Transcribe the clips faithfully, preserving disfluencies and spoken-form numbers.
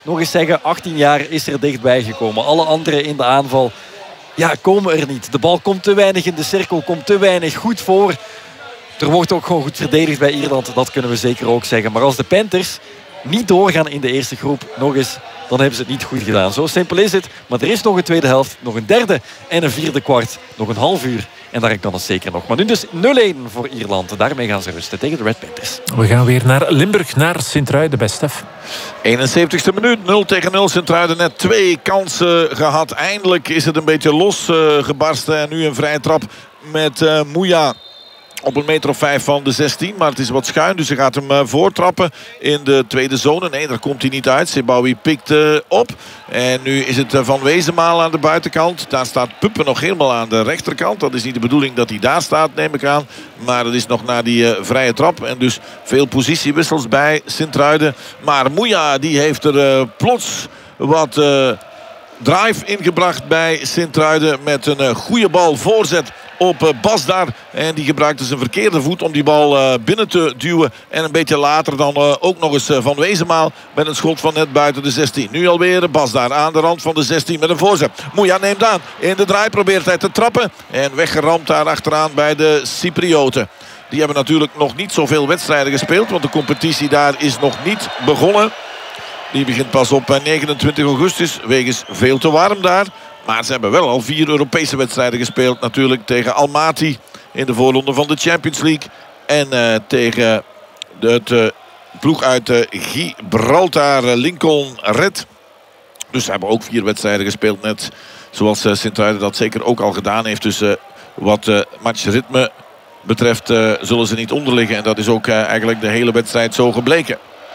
nog eens zeggen, achttien jaar is er dichtbij gekomen. Alle anderen in de aanval ja, komen er niet. De bal komt te weinig in de cirkel, komt te weinig goed voor. Er wordt ook gewoon goed verdedigd bij Ierland, dat kunnen we zeker ook zeggen. Maar als de Panthers niet doorgaan in de eerste groep, nog eens, dan hebben ze het niet goed gedaan. Zo simpel is het. Maar er is nog een tweede helft, nog een derde en een vierde kwart. Nog een half uur. En daar kan het zeker nog. Maar nu dus nul-een voor Ierland. Daarmee gaan ze rusten tegen de Red Panthers. We gaan weer naar Limburg, naar Sint-Truiden bij Stef. eenenzeventigste minuut, nul tegen nul. Sint-Truiden net twee kansen gehad. Eindelijk is het een beetje losgebarsten. Uh, en nu een vrije trap met uh, Mouya. Op een meter of vijf van de zestien. Maar het is wat schuin. Dus ze gaat hem uh, voortrappen in de tweede zone. Nee, daar komt hij niet uit. Sebaoui pikt uh, op. En nu is het uh, Van Wezenmaal aan de buitenkant. Daar staat Puppen nog helemaal aan de rechterkant. Dat is niet de bedoeling dat hij daar staat, neem ik aan. Maar het is nog na die uh, vrije trap. En dus veel positiewissels bij Sint-Truiden. Maar Mouya die heeft er uh, plots wat Uh, drive ingebracht bij Sint-Truiden met een uh, goede bal voorzet op uh, Basdar. En die gebruikte zijn verkeerde voet om die bal uh, binnen te duwen. En een beetje later dan uh, ook nog eens uh, Van Wezenmaal met een schot van net buiten de zestien. Nu alweer Basdar aan de rand van de zestien met een voorzet. Mouya neemt aan. In de draai probeert hij te trappen. En weggeramd daar achteraan bij de Cyprioten. Die hebben natuurlijk nog niet zoveel wedstrijden gespeeld. Want de competitie daar is nog niet begonnen. Die begint pas op negenentwintig augustus. Wegens veel te warm daar. Maar ze hebben wel al vier Europese wedstrijden gespeeld. Natuurlijk tegen Almaty in de voorronde van de Champions League. En uh, tegen de uh, ploeg uit uh, Gibraltar, uh, Lincoln Red. Dus ze hebben ook vier wedstrijden gespeeld. Net zoals uh, Sint-Truiden dat zeker ook al gedaan heeft. Dus uh, wat uh, matchritme betreft uh, zullen ze niet onderliggen. En dat is ook uh, eigenlijk de hele wedstrijd zo gebleken.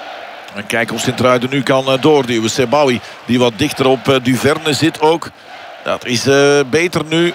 En kijken of Sint-Truiden nu kan uh, doorduwen. Sebaoui die wat dichter op uh, Duverne zit ook. Dat is uh, beter nu.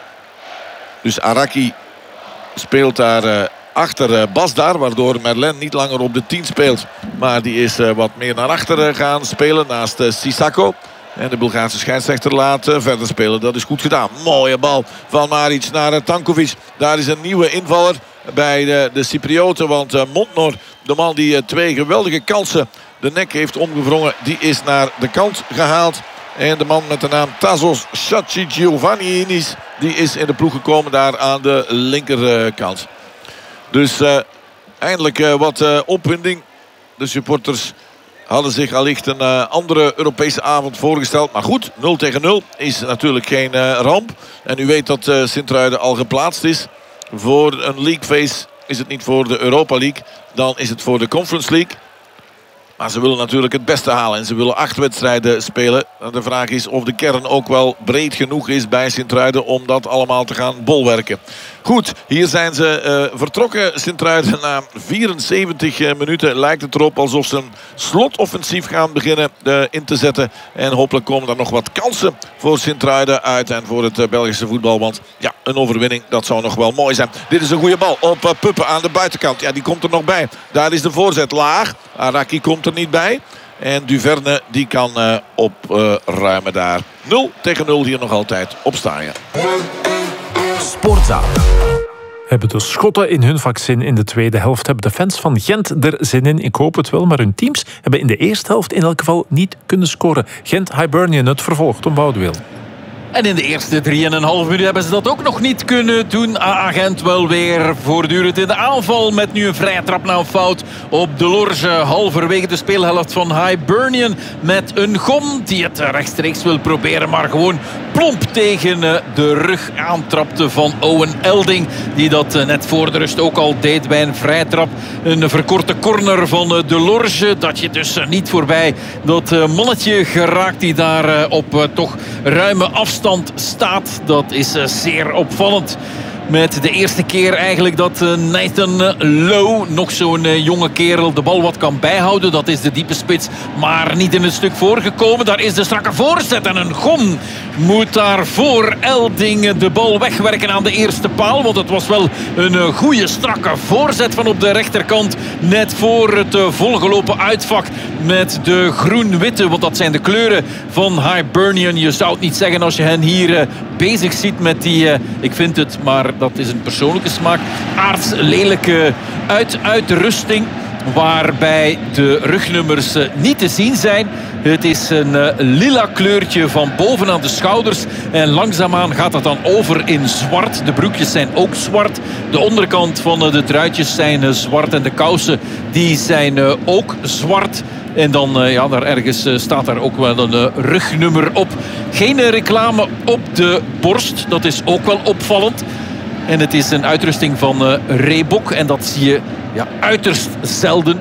Dus Araki speelt daar uh, achter uh, Basdar. Waardoor Merlin niet langer op de tien speelt. Maar die is uh, wat meer naar achter uh, gaan spelen. Naast uh, Sissako. En de Bulgaarse scheidsrechter laat uh, verder spelen. Dat is goed gedaan. Mooie bal van Maric naar uh, Tankovic. Daar is een nieuwe invaller bij de, de Cyprioten. Want uh, Montnor, de man die uh, twee geweldige kansen de nek heeft omgevrongen, die is naar de kant gehaald. En de man met de naam Tassos Chachigiovanninis, die is in de ploeg gekomen daar aan de linkerkant. Dus uh, eindelijk uh, wat uh, opwinding. De supporters hadden zich allicht een uh, andere Europese avond voorgesteld. Maar goed, nul tegen nul is natuurlijk geen uh, ramp. En u weet dat uh, Sint-Truiden al geplaatst is. Voor een league phase is het niet voor de Europa League. Dan is het voor de Conference League. Maar ze willen natuurlijk het beste halen. En ze willen acht wedstrijden spelen. De vraag is of de kern ook wel breed genoeg is bij Sint-Truiden om dat allemaal te gaan bolwerken. Goed, hier zijn ze uh, vertrokken. Sint-Truiden na vierenzeventig minuten lijkt het erop alsof ze een slotoffensief gaan beginnen uh, in te zetten. En hopelijk komen er nog wat kansen voor Sint-Truiden uit en voor het uh, Belgische voetbal. Want ja, een overwinning, dat zou nog wel mooi zijn. Dit is een goede bal op uh, Puppen aan de buitenkant. Ja, die komt er nog bij. Daar is de voorzet laag. Araki komt er niet bij. En Duverne die kan uh, opruimen uh, daar. nul tegen nul hier nog altijd op Staaien. Sportzaal. Hebben de Schotten in hun vaccin in de tweede helft. Hebben de fans van Gent er zin in? Ik hoop het wel, maar hun teams hebben in de eerste helft in elk geval niet kunnen scoren. Gent-Hibernian, het vervolg, Tom Boudewil. En in de eerste drieënhalf minuut hebben ze dat ook nog niet kunnen doen. Agent wel weer voortdurend in de aanval met nu een vrije trap na een fout op de Lorge. Halverwege de speelhelft van Hibernian met een gom die het rechtstreeks wil proberen. Maar gewoon plomp tegen de rug aantrapte van Owen Elding. Die dat net voor de rust ook al deed bij een vrije trap. Een verkorte corner van de Lorge. Dat je dus niet voorbij dat mannetje geraakt die daar op toch ruime afstand staat. Dat is zeer opvallend. Met de eerste keer eigenlijk dat Nathan Lowe, nog zo'n jonge kerel, de bal wat kan bijhouden. Dat is de diepe spits, maar niet in het stuk voorgekomen. Daar is de strakke voorzet en een gom moet daar voor Elding de bal wegwerken aan de eerste paal. Want het was wel een goede strakke voorzet van op de rechterkant. Net voor het volgelopen uitvak met de groen-witte. Want dat zijn de kleuren van Hibernian. Je zou het niet zeggen als je hen hier bezig ziet met die, ik vind het, maar dat is een persoonlijke smaak, aards lelijke uit, uitrusting. waarbij de rugnummers niet te zien zijn. Het is een lila kleurtje van boven aan de schouders. En langzaamaan gaat dat dan over in zwart. De broekjes zijn ook zwart. De onderkant van de truitjes zijn zwart. En de kousen die zijn ook zwart. En dan, ja, daar ergens staat daar ook wel een rugnummer op. Geen reclame op de borst. Dat is ook wel opvallend. En het is een uitrusting van Reebok. En dat zie je ja, uiterst zelden.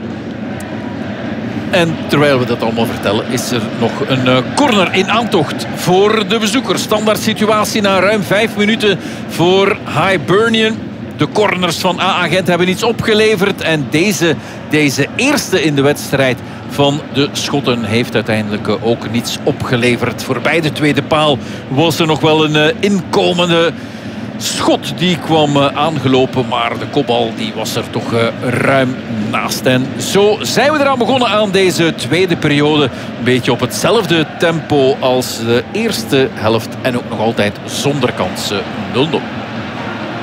En terwijl we dat allemaal vertellen, is er nog een corner in aantocht voor de bezoekers. Standaard situatie na ruim vijf minuten voor Hibernian. De corners van A A Gent hebben iets opgeleverd. En deze, deze eerste in de wedstrijd van de Schotten heeft uiteindelijk ook niets opgeleverd. Voorbij de tweede paal was er nog wel een inkomende schot die kwam aangelopen, maar de kopbal die was er toch ruim naast. En zo zijn we eraan begonnen aan deze tweede periode. Een beetje op hetzelfde tempo als de eerste helft en ook nog altijd zonder kansen nul nul.